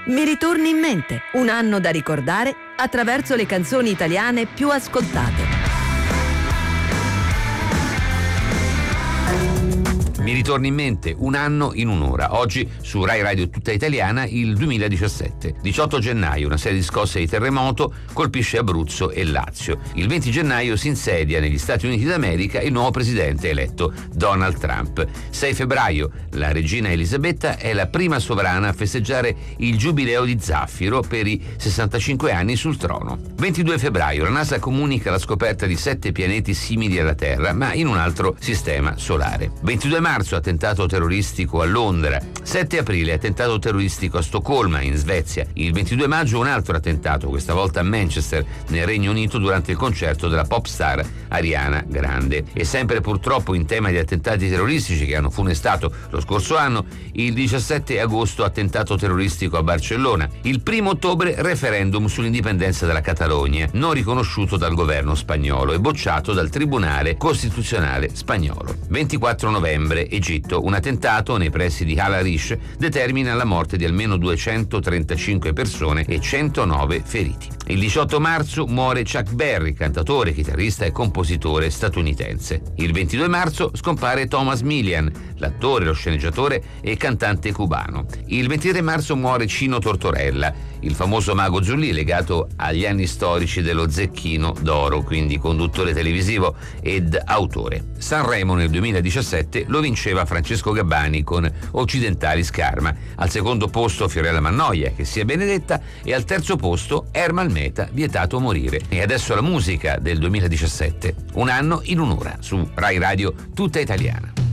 Mi ritorni in mente, un anno da ricordare attraverso le canzoni italiane più ascoltate. Mi ritorni in mente, un anno in un'ora. Oggi su Rai Radio Tutta Italiana il 2017. 18 gennaio una serie di scosse di terremoto colpisce Abruzzo e Lazio. Il 20 gennaio si insedia negli Stati Uniti d'America il nuovo presidente eletto, Donald Trump. 6 febbraio la regina Elisabetta è la prima sovrana a festeggiare il giubileo di Zaffiro per i 65 anni sul trono. 22 febbraio la NASA comunica la scoperta di 7 pianeti simili alla Terra, ma in un altro sistema solare. 22 marzo attentato terroristico a Londra. 7 aprile attentato terroristico a Stoccolma, in Svezia. Il 22 maggio un altro attentato, questa volta a Manchester, nel Regno Unito, durante il concerto della pop star Ariana Grande. E sempre purtroppo in tema di attentati terroristici che hanno funestato lo scorso anno, il 17 agosto attentato terroristico a Barcellona. Il 1 ottobre referendum sull'indipendenza della Catalogna, non riconosciuto dal governo spagnolo e bocciato dal Tribunale Costituzionale spagnolo. 24 novembre Egitto, un attentato nei pressi di Al Arish determina la morte di almeno 235 persone e 109 feriti. Il 18 marzo muore Chuck Berry, cantatore, chitarrista e compositore statunitense. Il 22 marzo scompare Thomas Millian, l'attore, lo sceneggiatore e cantante cubano. Il 23 marzo muore Cino Tortorella, il famoso mago Zurlì legato agli anni storici dello Zecchino d'Oro, quindi conduttore televisivo ed autore. Sanremo nel 2017 lo vinceva Francesco Gabbani con Occidentali Scarma, al secondo posto Fiorella Mannoia, Che sia benedetta, e al terzo posto Ermal Meta, Vietato morire. E adesso la musica del 2017, un anno in un'ora, su Rai Radio Tutta Italiana.